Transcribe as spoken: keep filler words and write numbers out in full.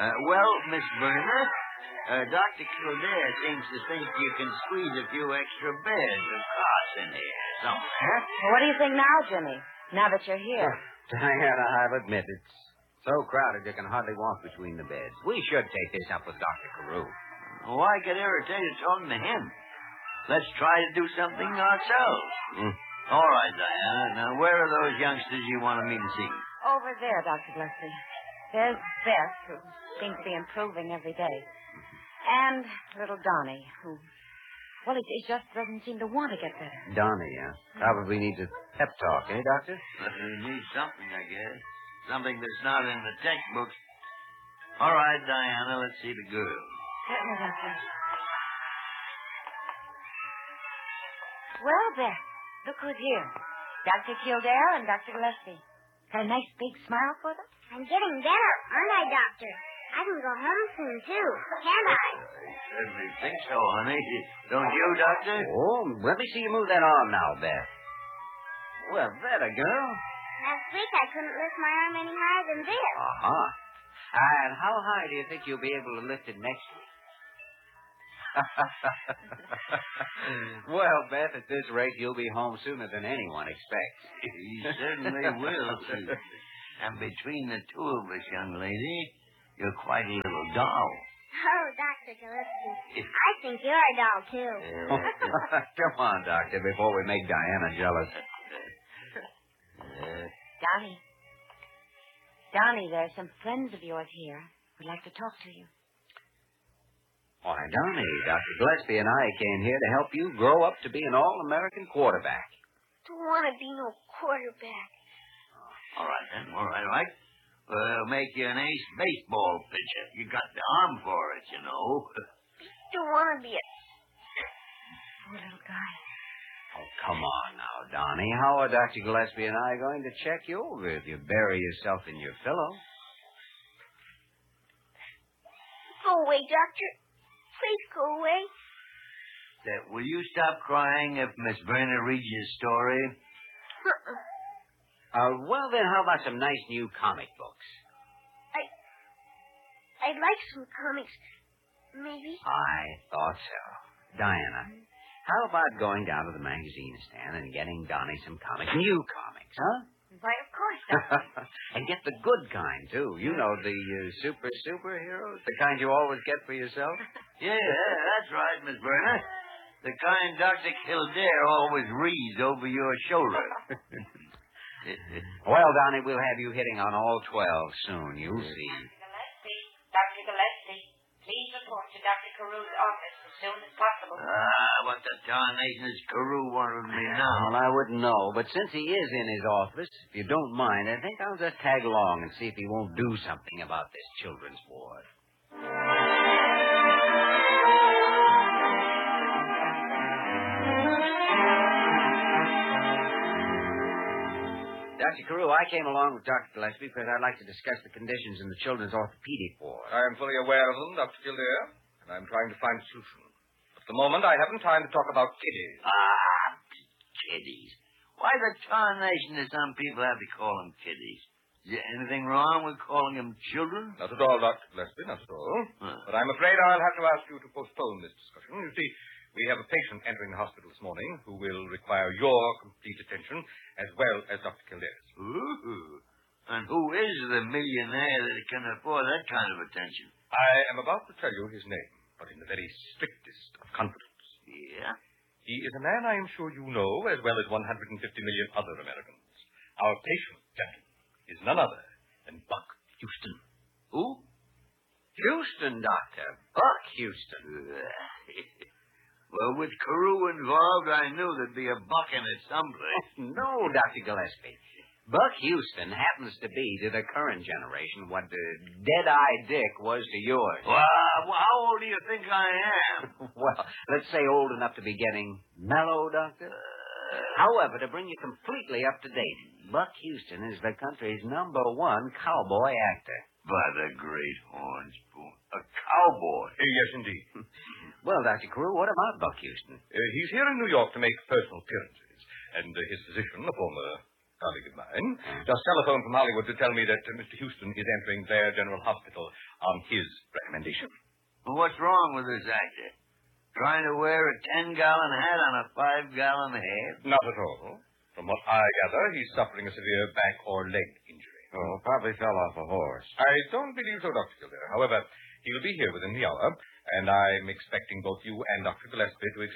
Uh, well, Miss Burner, uh, Doctor Kildare seems to think you can squeeze a few extra beds or cots in here somewhere. Well, what do you think now, Jimmy? Now that you're here. Diana, I'll admit it's so crowded you can hardly walk between the beds. We should take this up with Doctor Carew. Why get irritated talking to him? Let's try to do something ourselves. Mm. All right, Diana. Now, where are those youngsters you wanted me to see? Over there, Doctor Gillespie. There's Beth, who seems to be improving every day. And little Donnie, who, well, he, he just doesn't seem to want to get better. Donnie, yeah. Probably needs a pep talk, eh, Doctor? He needs something, I guess. Something that's not in the textbooks. All right, Diana, let's see the girls. Certainly, Doctor. Well, Beth, look who's here. Doctor Kildare and Doctor Gillespie. Got a nice big smile for them? I'm getting better, aren't I, Doctor? I can go home soon, too. Can't I? I certainly think so, honey. Don't you, Doctor? Oh, let me see you move that arm now, Beth. Well, that a girl. Last week I couldn't lift my arm any higher than this. Uh-huh. And how high do you think you'll be able to lift it next week? Well, Beth, at this rate, you'll be home sooner than anyone expects. You certainly will, Susan. And between the two of us, young lady, you're quite a little doll. Oh, Doctor Gillespie, I think you're a doll, too. Come on, Doctor, before we make Diana jealous. Uh, Donnie. Donnie, there are some friends of yours here who'd like to talk to you. Why, Donnie, Doctor Gillespie and I came here to help you grow up to be an all-American quarterback. Don't want to be no quarterback. all right, then. All right, all right. We'll make you an ace baseball pitcher. You got the arm for it, you know. Don't want to be a... Poor little guy. Oh, come on now, Donnie. How are Doctor Gillespie and I going to check you over if you bury yourself in your pillow? Go away, Doctor. Please go away. Uh, will you stop crying if Miss Verna reads you a story? Uh-uh. Uh, well, then, how about some nice new comic books? I... I'd like some comics. Maybe. I thought so. Diana, how about going down to the magazine stand and getting Donnie some comics? New comics, huh? Why, of course. And get the good kind, too. You know, the uh, super superheroes, the kind you always get for yourself. Yeah, that's right, Miss Verna. The kind Doctor Kildare always reads over your shoulder. Well, Donnie, we'll have you hitting on all twelve soon. You'll see. Gillespie, Doctor Gillespie, please report to Doctor Carew's office as soon as possible. Ah, what the tarnation is Carew wanted me now? Well, I wouldn't know, but since he is in his office, if you don't mind, I think I'll just tag along and see if he won't do something about this children's ward. Doctor Carew, I came along with Doctor Gillespie because I'd like to discuss the conditions in the children's orthopedic ward. I am fully aware of them, Doctor Kildare, and I'm trying to find a solution. At the moment, I haven't time to talk about kiddies. Ah, kiddies. Why the tarnation do some people have to call them kiddies? Is there anything wrong with calling them children? Not at all, Doctor Gillespie, not at all. Huh. But I'm afraid I'll have to ask you to postpone this discussion. You see, we have a patient entering the hospital this morning who will require your complete attention as well as Doctor Kildare's. Ooh. And who is the millionaire that can afford that kind of attention? I am about to tell you his name, but in the very strictest of confidence. Yeah? He is a man I am sure you know as well as one hundred fifty million other Americans. Our patient, gentlemen, is none other than Buck Houston. Who? Houston, Doctor. Buck Houston. Well, with Carew involved, I knew there'd be a buck in it someplace. No, Doctor Gillespie. Buck Houston happens to be to the current generation what the Dead-Eye Dick was to yours. Well, how old do you think I am? Well, let's say old enough to be getting mellow, Doctor. Uh, However, to bring you completely up to date, Buck Houston is the country's number one cowboy actor. By the great horns, spoon. A cowboy. Uh, yes, indeed. Well, Doctor Carew, what about Buck Houston? Uh, he's here in New York to make personal appearances, and uh, his physician, a former colleague of mine, just telephoned from Hollywood to tell me that uh, Mister Houston is entering their general hospital on his recommendation. Well, what's wrong with this actor? Trying to wear a ten-gallon hat on a five-gallon head? Not at all. From what I gather, he's suffering a severe back or leg injury. Oh, probably fell off a horse. I don't believe so, Doctor Kildare. However, he'll be here within the hour, and I'm expecting both you and Doctor Gillespie to